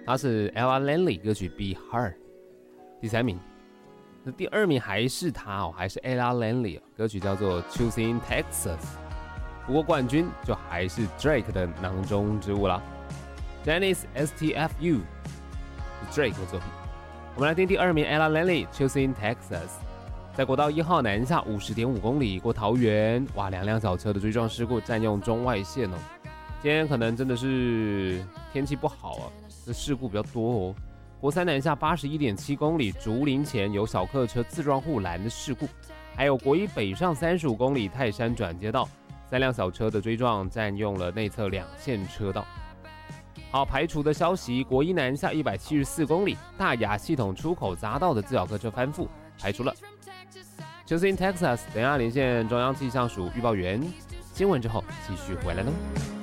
他是 Ella Langley 歌曲 Be Her。第3名，那第2名还是他哦，还是 Ella Langley 歌曲叫做 Choosing Texas。不过冠军就还是 Drake 的囊中之物啦 ，Janis STFU 是 Drake 的作品。我们来听第2名 Ella Langley Choosing Texas。在国道1号南下 50.5 公里过桃园，哇，2辆小车的追撞事故占用中外线哦。今天可能真的是天气不好啊，这事故比较多哦。国3南下 81.7 公里竹林前有小客车自撞护栏的事故，还有国1北上35公里泰山转接道，3辆小车的追撞占用了内侧2线车道。好，排除的消息，国1南下174公里大雅系统出口匝道的自小客车翻覆，排除了。Choosing Texas， 等一下连线中央气象署预报员，新闻之后继续回来喽。